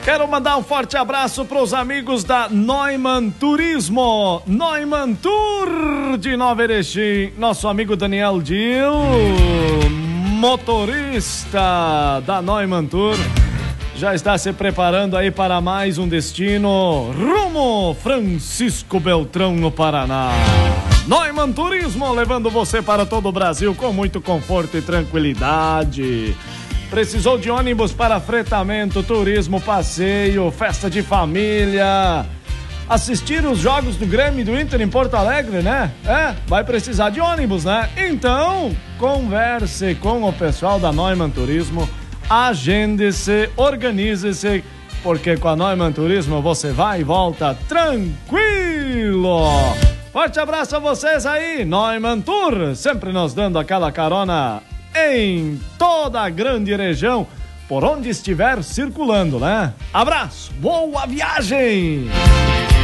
Quero mandar um forte abraço para os amigos da Neumann Turismo, Neumann Tour de Nova Erechim. Nosso amigo Daniel Dil, motorista da Neumann Tour, já está se preparando aí para mais um destino rumo Francisco Beltrão, no Paraná. Neumann Turismo, levando você para todo o Brasil com muito conforto e tranquilidade. Precisou de ônibus para fretamento, turismo, passeio, festa de família, assistir os jogos do Grêmio e do Inter em Porto Alegre, né? Vai precisar de ônibus, né? Então, converse com o pessoal da Neumann Turismo, agende-se, organize-se, porque com a Neumann Turismo você vai e volta tranquilo. Forte abraço a vocês aí, Neumann Tour, sempre nos dando aquela carona em toda a grande região, por onde estiver circulando, né? Abraço, boa viagem!